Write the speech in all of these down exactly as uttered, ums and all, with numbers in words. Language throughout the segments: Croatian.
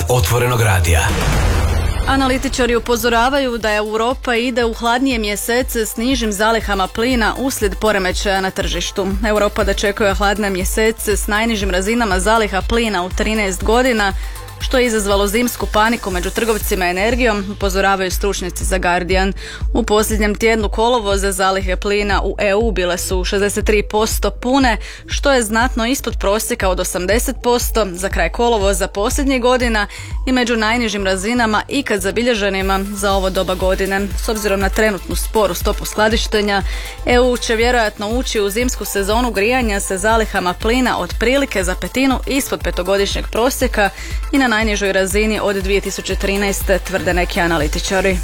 Otvorenog radija. Analitičari upozoravaju da Europa ide u hladnije mjesece s nižim zalihama plina uslijed poremećaja na tržištu. Europa dočekuje hladne mjesece s najnižim razinama zaliha plina u trinaest godina, što je izazvalo zimsku paniku među trgovcima energijom, upozoravaju stručnjaci za Guardian. U posljednjem tjednu kolovoza zalihe plina u E U bile su šezdeset tri posto pune, što je znatno ispod prosjeka od osamdeset posto za kraj kolovoza posljednjih godina i među najnižim razinama ikad zabilježenima za ovo doba godine. S obzirom na trenutnu sporu stopu skladištenja, E U će vjerojatno ući u zimsku sezonu grijanja sa zalihama plina otprilike za petinu ispod petogodišnjeg prosjeka i na najnižoj razini od dvije tisuće trinaeste, tvrde neki analitičari.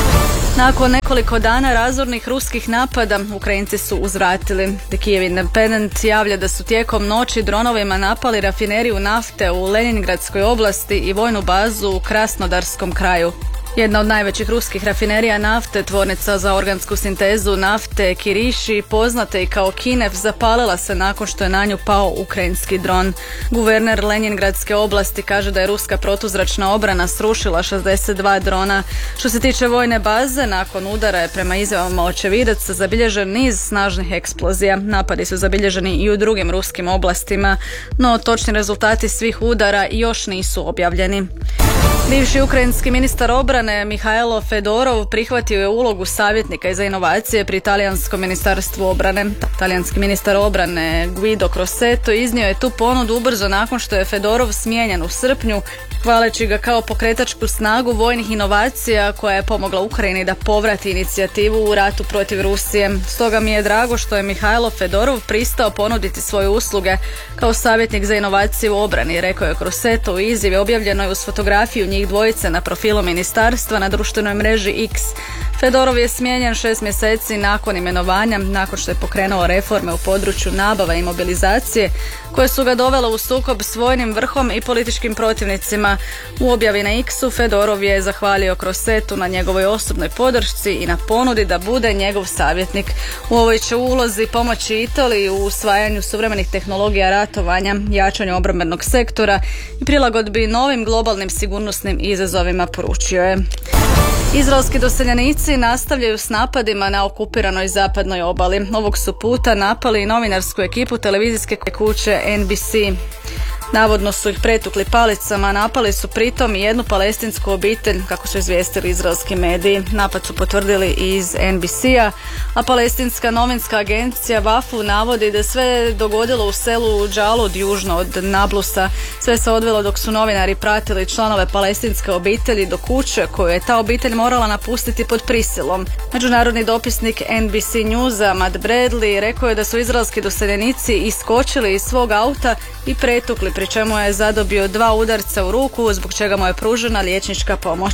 Nakon nekoliko dana razornih ruskih napada, Ukrajinci su uzvratili. The Kyiv Independent javlja da su tijekom noći dronovima napali rafineriju nafte u Leningradskoj oblasti i vojnu bazu u Krasnodarskom kraju. Jedna od najvećih ruskih rafinerija nafte, tvornica za organsku sintezu nafte Kiriši, poznate i kao Kinev, zapalila se nakon što je na nju pao ukrajinski dron. Guverner Leningradske oblasti kaže da je ruska protuzračna obrana srušila šezdeset dva drona. Što se tiče vojne baze, nakon udara je prema izjavama očevidaca zabilježen niz snažnih eksplozija. Napadi su zabilježeni i u drugim ruskim oblastima, no točni rezultati svih udara još nisu objavljeni. Bivši ukrajinski ministar obrane Mihajlo Fedorov prihvatio je ulogu savjetnika za inovacije pri talijanskom ministarstvu obrane. Talijanski ministar obrane Guido Crosetto iznio je tu ponudu ubrzo nakon što je Fedorov smijenjen u srpnju, hvaleći ga kao pokretačku snagu vojnih inovacija koja je pomogla Ukrajini da povrati inicijativu u ratu protiv Rusije. Stoga mi je drago što je Mihajlo Fedorov pristao ponuditi svoje usluge kao savjetnik za inovacije u obrani, rekao je Crosetto u izjavi objavljenoj uz fotografiju njih dvojice na profilu ministarstva na društvenoj mreži X. Fedorov je smijenjen šest mjeseci nakon imenovanja, nakon što je pokrenuo reforme u području nabave i mobilizacije koje su ga dovele u sukob s vojnim vrhom i političkim protivnicima. U objavi na X-u Fedorov je zahvalio Crosettu na njegovoj osobnoj podršci i na ponudi da bude njegov savjetnik. U ovoj će ulozi pomoći Italiji u usvajanju suvremenih tehnologija ratovanja, jačanju obrambenog sektora i prilagodbi novim globalnim sigurnosnim izazovima, poručio je. Izraelski doseljenici nastavljaju s napadima na okupiranoj zapadnoj obali. Ovog su puta napali novinarsku ekipu televizijske kuće N B C. Navodno su ih pretukli palicama, napali su pritom i jednu palestinsku obitelj, kako su izvijestili izraelski mediji. Napad su potvrdili iz N B C-a, a palestinska novinska agencija Wafu navodi da sve dogodilo u selu Džalud južno od Nablusa. Sve se odvelo dok su novinari pratili članove palestinske obitelji do kuće koju je ta obitelj morala napustiti pod prisilom. Međunarodni dopisnik N B C Newsa Matt Bradley rekao je da su izraelski doseljenici iskočili iz svog auta i pretukli, pri čemu je zadobio dva udarca u ruku, zbog čega mu je pružena liječnička pomoć.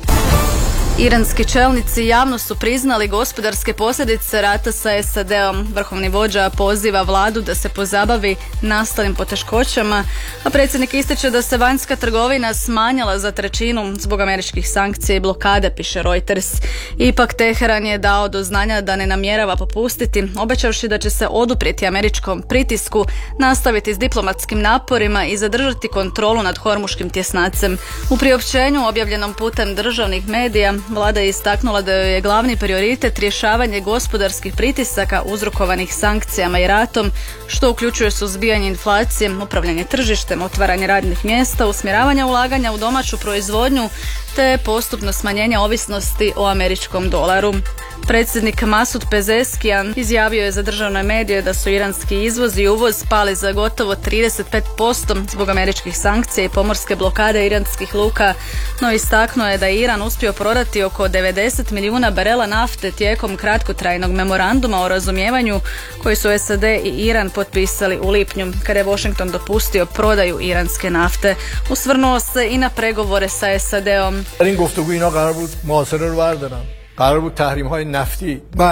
Iranski čelnici javno su priznali gospodarske posljedice rata sa S A D-om. Vrhovni vođa poziva vladu da se pozabavi nastalim poteškoćama, a predsjednik ističe da se vanjska trgovina smanjila za trećinu zbog američkih sankcija i blokade, piše Reuters. Ipak Teheran je dao do znanja da ne namjerava popustiti, obećavši da će se oduprijeti američkom pritisku, nastaviti s diplomatskim naporima i zadržati kontrolu nad Hormuškim tjesnacem. U priopćenju objavljenom putem državnih medija, vlada je istaknula da joj je glavni prioritet rješavanje gospodarskih pritisaka uzrokovanih sankcijama i ratom, što uključuje suzbijanje inflacije, upravljanje tržištem, otvaranje radnih mjesta, usmjeravanje ulaganja u domaću proizvodnju te postupno smanjenje ovisnosti o američkom dolaru. Predsjednik Masud Pezeshkian izjavio je za državne medije da su iranski izvoz i uvoz pali za gotovo trideset pet posto zbog američkih sankcija i pomorske blokade iranskih luka, no istaknuo je da je Iran uspio prodati oko devedeset milijuna barela nafte tijekom kratkotrajnog memoranduma o razumijevanju koji su S A D i Iran potpisali u lipnju, kada je Washington dopustio prodaju iranske nafte. Usvrnuo se i na pregovore sa S A D-om. قرار بود محاصره رو بردارن قرار بود تحریم های نفتی و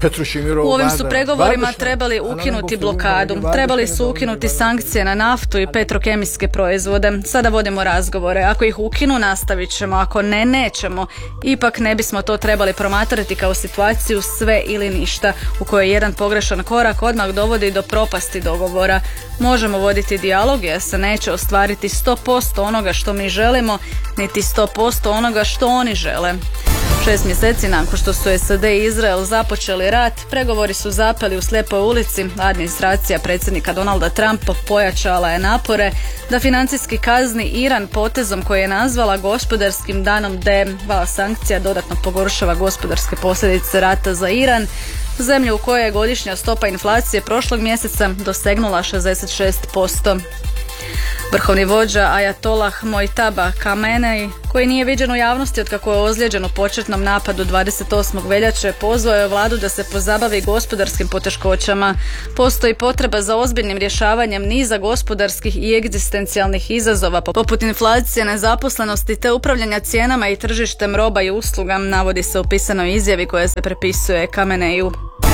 U ovim su pregovorima trebali ukinuti blokadu, trebali su ukinuti sankcije na naftu i petrokemijske proizvode. Sada vodimo razgovore. Ako ih ukinu, nastavit ćemo. Ako ne, nećemo. Ipak ne bismo to trebali promatrati kao situaciju sve ili ništa, u kojoj jedan pogrešan korak odmah dovodi do propasti dogovora. Možemo voditi dijalog jer se neće ostvariti sto posto onoga što mi želimo, niti sto posto onoga što oni žele. Šest mjeseci nakon što su S A D i Izrael započeli rat, pregovori su zapeli u slijepoj ulici. Administracija predsjednika Donalda Trumpa pojačala je napore da financijski kazni Iran potezom koji je nazvala gospodarskim danom D. Val sankcija dodatno pogoršava gospodarske posljedice rata za Iran, zemlju u kojoj je godišnja stopa inflacije prošlog mjeseca dosegnula šezdeset šest posto. Vrhovni vođa Ajatollah Mojtaba Khamenei, koji nije viđen u javnosti otkako je ozlijeđen u početnom napadu dvadeset osmog veljače, pozvao je vladu da se pozabavi gospodarskim poteškoćama. Postoji potreba za ozbiljnim rješavanjem niza gospodarskih i egzistencijalnih izazova poput inflacije, nezaposlenosti te upravljanja cijenama i tržištem roba i usluga, navodi se u pisanoj izjavi koja se prepisuje Khameneiju.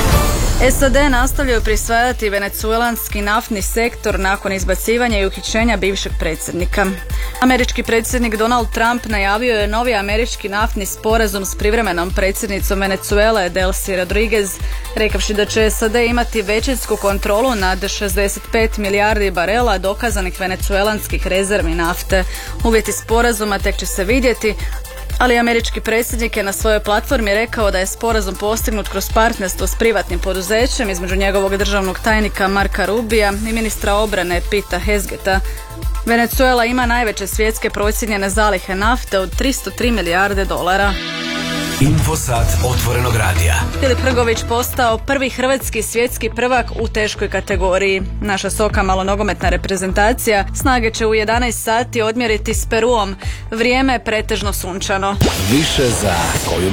S A D nastavljaju prisvajati venecuelanski naftni sektor nakon izbacivanja i uhićenja bivšeg predsjednika. Američki predsjednik Donald Trump najavio je novi američki naftni sporazum s privremenom predsjednicom Venecuele Delcy Rodriguez, rekavši da će S A D imati većinsku kontrolu nad šezdeset pet milijardi barela dokazanih venecuelanskih rezervi nafte. Uvjeti sporazuma tek će se vidjeti, ali američki predsjednik je na svojoj platformi rekao da je sporazum postignut kroz partnerstvo s privatnim poduzećem između njegovog državnog tajnika Marka Rubija i ministra obrane Pita Hezgeta. Venezuela ima najveće svjetske procijenjene zalihe nafte od tristo tri milijarde dolara. Infosat otvorenog radija. Filip Hrgović postao prvi hrvatski svjetski prvak u teškoj kategoriji. Naša Soka malonogometna reprezentacija snage će u jedanaest sati odmjeriti s Peruom. Vrijeme je pretežno sunčano. Više za koju